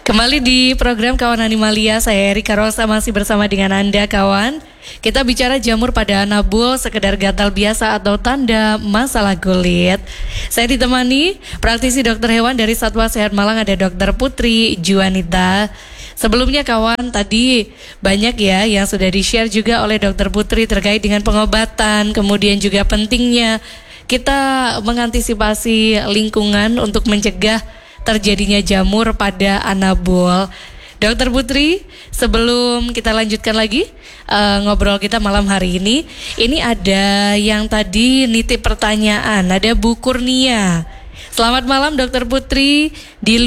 Kembali di program Kawan Animalia, saya Erika Rosa masih bersama dengan Anda kawan. Kita bicara jamur pada anabul, sekedar gatal biasa atau tanda masalah kulit. Saya ditemani praktisi dokter hewan dari Satwa Sehat Malang, ada Dokter Putri Juanita. Sebelumnya kawan, tadi banyak ya yang sudah di-share juga oleh Dokter Putri terkait dengan pengobatan, kemudian juga pentingnya kita mengantisipasi lingkungan untuk mencegah terjadinya jamur pada anabul. Dokter Putri, sebelum kita lanjutkan lagi ngobrol kita malam hari ini ada yang tadi nitip pertanyaan, ada Bu Kurnia. Selamat malam Dokter Putri. Di